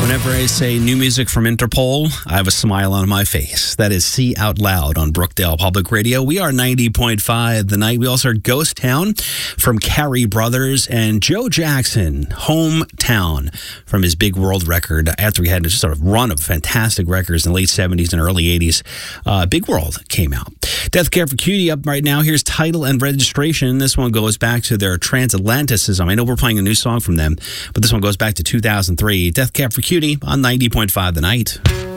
Whenever I say new music from Interpol, I have a smile on my face. That is See Out Loud on Brookdale Public Radio. We are 90.5 The Night. We also heard Ghost Town from Carrie Brothers and Joe Jackson, Hometown, from his Big World record. After he had a sort of run of fantastic records in the late 70s and early 80s, Big World came out. Death Cab for Cutie up right now. Here's Title and Registration. This one goes back to their Transatlanticism. I know we're playing a new song from them, but this one goes back to 2003. Death Cab for Cutie on 90.5 The Night.